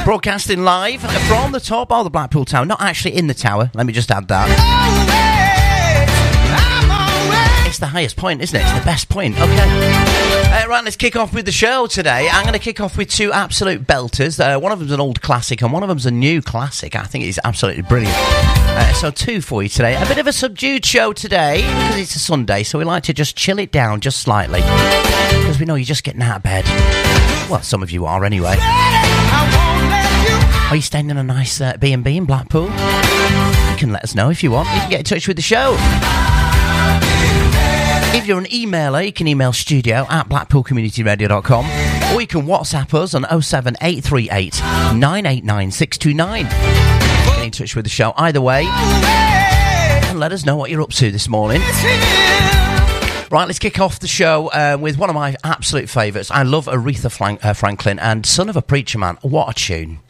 Broadcasting live from the top of the Blackpool Tower. Not actually in the tower, let me just add that. It's the highest point, isn't it? It's the best point. Okay. Right, let's kick off with the show today. I'm going to kick off with two absolute belters. One of them's an old classic and one of them's a new classic. I think it's absolutely brilliant. So two for you today. A bit of a subdued show today because it's a Sunday, so we like to just chill it down just slightly because we know you're just getting out of bed. Well, some of you are anyway. Are you staying in a nice B&B in Blackpool? You can let us know if you want. You can get in touch with the show. If you're an emailer, you can email studio@blackpoolcommunityradio.com, or you can WhatsApp us on 07838 989 629. Get in touch with the show either way and let us know what you're up to this morning. Right, let's kick off the show with one of my absolute favourites. I love Aretha Franklin and Son of a Preacher Man. What a tune.